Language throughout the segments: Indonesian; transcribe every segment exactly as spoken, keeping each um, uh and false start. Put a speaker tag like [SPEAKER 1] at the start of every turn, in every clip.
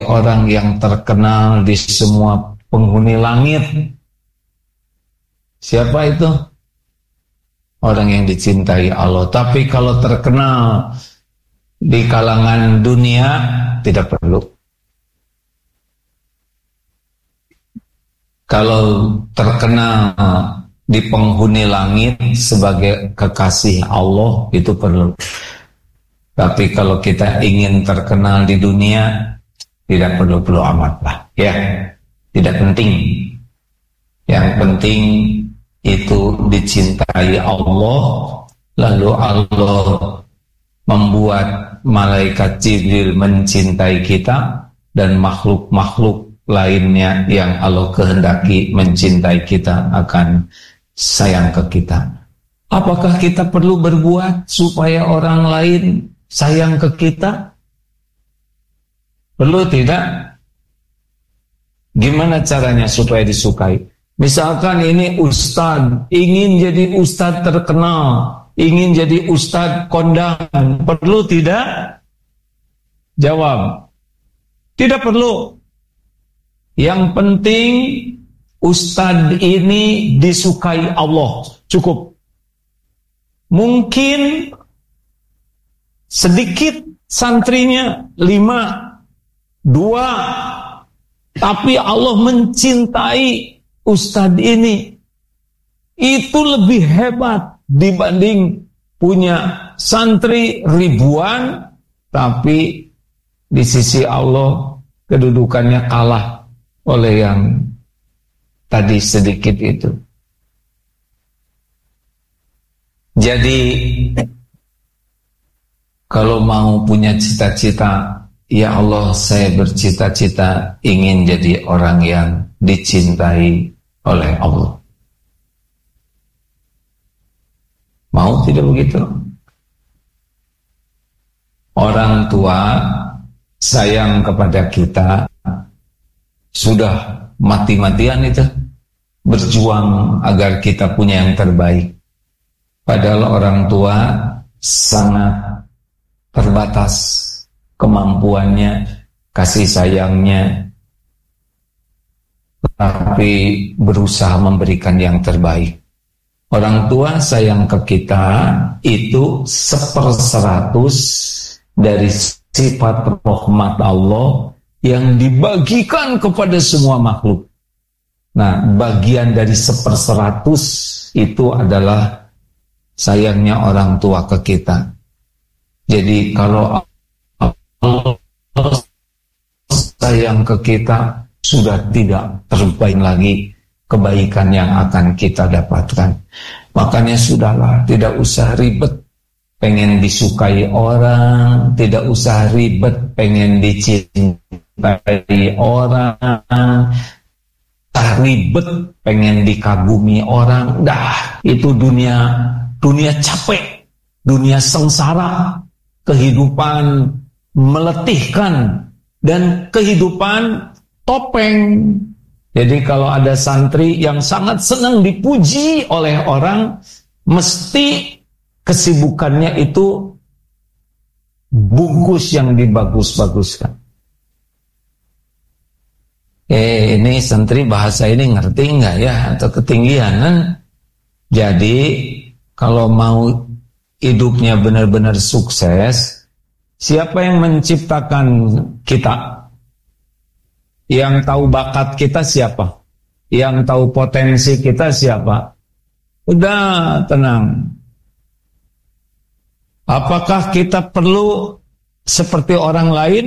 [SPEAKER 1] orang yang terkenal di semua penghuni langit. Siapa itu? Orang yang dicintai Allah. Tapi kalau terkenal di kalangan dunia, tidak perlu. Kalau terkenal di penghuni langit sebagai kekasih Allah, itu perlu. Tapi kalau kita ingin terkenal di dunia, tidak perlu-perlu amat lah, ya, tidak penting. Yang penting itu dicintai Allah, lalu Allah membuat malaikat Jibril mencintai kita dan makhluk-makhluk lainnya yang Allah kehendaki mencintai kita akan sayang ke kita. Apakah kita perlu berbuat supaya orang lain sayang ke kita? Perlu tidak? Gimana caranya supaya disukai? Misalkan ini ustadz, ingin jadi ustadz terkenal, ingin jadi ustadz kondang, perlu tidak? Jawab, tidak perlu. Yang penting ustadz ini disukai Allah, cukup. Mungkin sedikit santrinya, lima, dua, tapi Allah mencintai ustadz ini. Itu lebih hebat dibanding punya santri ribuan, tapi di sisi Allah kedudukannya kalah oleh yang tadi sedikit itu. Jadi kalau mau punya cita-cita, ya Allah, saya bercita-cita ingin jadi orang yang dicintai oleh Allah. Mau tidak begitu? Orang tua sayang kepada kita, sudah mati-matian itu berjuang agar kita punya yang terbaik. Padahal orang tua sangat terbatas kemampuannya, kasih sayangnya, tapi berusaha memberikan yang terbaik. Orang tua sayang ke kita itu seperseratus dari sifat rahmat Allah yang dibagikan kepada semua makhluk. Nah, bagian dari seperseratus itu adalah sayangnya orang tua ke kita. Jadi kalau Allah sayang ke kita, sudah tidak terbaik lagi kebaikan yang akan kita dapatkan. Makanya sudahlah, tidak usah ribet pengen disukai orang, tidak usah ribet pengen dicintai orang, tak ribet pengen dikagumi orang. Dah, itu dunia dunia capek, dunia sengsara, kehidupan meletihkan, dan kehidupan topeng. Jadi kalau ada santri yang sangat senang dipuji oleh orang, mesti kesibukannya itu bungkus yang dibagus-baguskan. Eh, ini santri bahasa ini ngerti enggak ya? Atau ketinggian kan? Jadi kalau mau hidupnya benar-benar sukses, siapa yang menciptakan kita? Yang tahu bakat kita siapa? Yang tahu potensi kita siapa? Udah tenang. Apakah kita perlu seperti orang lain?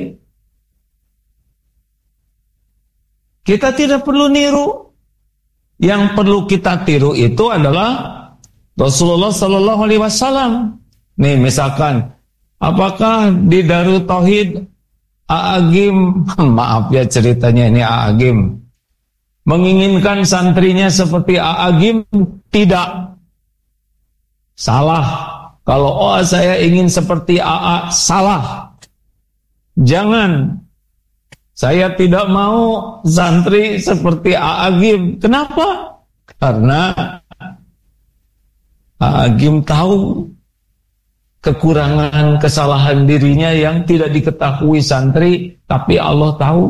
[SPEAKER 1] Kita tidak perlu niru. Yang perlu kita tiru itu adalah Rasulullah Sallallahu Alaihi Wasallam. Nih misalkan, apakah di Darut Tauhid A'agim, maaf ya ceritanya ini A'agim, menginginkan santrinya seperti A'agim? Tidak. Salah. Kalau oh saya ingin seperti A A, salah. Jangan. Saya tidak mau santri seperti A'agim. Kenapa? Karena A'agim tahu kekurangan, kesalahan dirinya yang tidak diketahui santri, tapi Allah tahu.